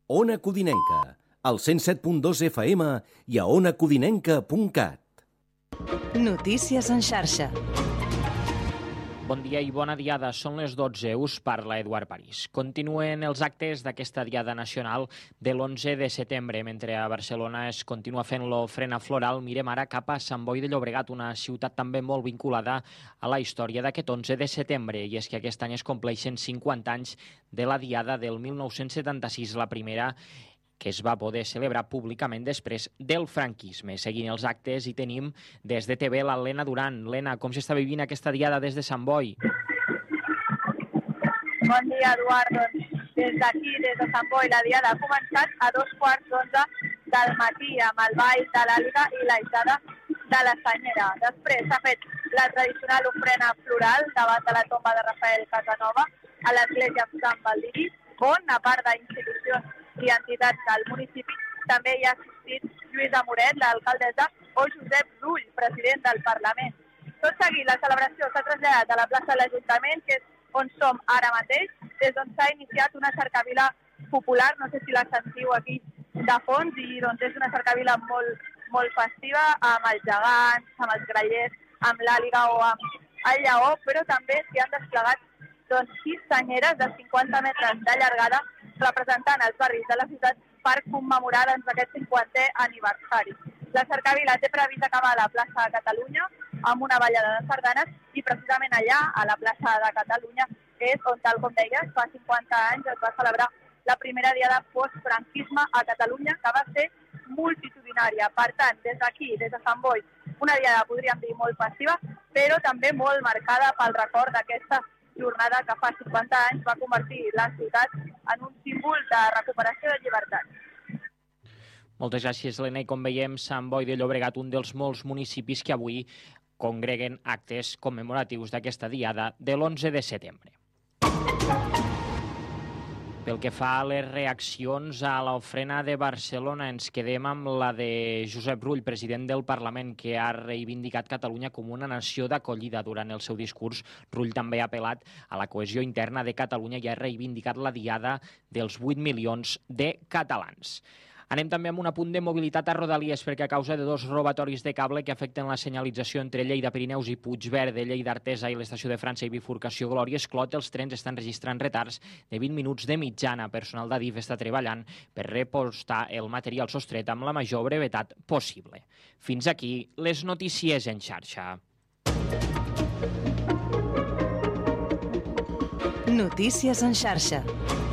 Ona Codinenca, al 107.2 FM i a onacodinenca.cat. Notícies en xarxa. Bon dia i bona diada. Són les 12. Us parla Eduard París. Continuen els actes d'aquesta diada nacional de l'11 de setembre. Mentre a Barcelona es continua fent l'ofrena floral, mirem ara cap a Sant Boi de Llobregat, una ciutat també molt vinculada a la història d'aquest 11 de setembre. I és que aquest any es compleixen 50 anys de la diada del 1976, la primera que es va poder celebrar públicament després del franquisme. Seguint els actes hi tenim des de TV la Lena Duran. Lena, com s'està vivint aquesta diada des de Sant Boi? Bon dia, Eduard. Doncs des d'aquí, des de Sant Boi, la diada ha començat a 2:15 del matí amb el ball de l'Àliga i l'aixada de la Senyera. Després s'ha fet la tradicional ofrena floral davant de la tomba de Rafael Casanova a l'església Sant Baldiri, on, a part d'institucions i entitats del municipi, també hi ha assistit Lluïsa Moret, l'alcaldessa, o Josep Rull, president del Parlament. Tot seguit, la celebració s'ha traslladat a la plaça de l'Ajuntament, que és on som ara mateix, des d'on s'ha iniciat una cercavila popular, no sé si la sentiu aquí de fons, i doncs és una cercavila molt festiva, amb els gegants, amb els grallers, amb l'àliga o amb el lleó, però també s'hi han desplegat 6 senyeres de 50 metres de llargada representant els barris de la ciutat per commemorar aquest 50è aniversari. La cercavila té previst acabar a la plaça de Catalunya amb una ballada de sardanes i precisament allà, a la plaça de Catalunya, és on, tal com deies, fa 50 anys es va celebrar la primera diada post-franquisme a Catalunya, que va ser multitudinària. Per tant, des d'aquí, des de Sant Boi, una diada, podríem dir, molt festiva, però també molt marcada pel record d'aquesta jornada que fa 50 anys va convertir la ciutat en un símbol de recuperació de llibertat. Moltes gràcies, Lena. I com veiem, Sant Boi de Llobregat, un dels molts municipis que avui congreguen actes commemoratius d'aquesta diada de l'11 de setembre. Pel que fa a les reaccions a l'ofrena de Barcelona, ens quedem amb la de Josep Rull, president del Parlament, que ha reivindicat Catalunya com una nació d'acollida. Durant el seu discurs, Rull també ha apel·lat a la cohesió interna de Catalunya i ha reivindicat la diada dels 8 milions de catalans. Anem també amb un apunt de mobilitat a Rodalies, perquè a causa de 2 robatoris de cable que afecten la senyalització entre Lleida, Pirineus i Puigverd, Lleida Artesa i l'estació de França i bifurcació Glòria Esclot, els trens estan registrant retards de 20 minuts de mitjana. Personal d'Adif està treballant per repostar el material sostret amb la major brevetat possible. Fins aquí les notícies en xarxa. Notícies en xarxa.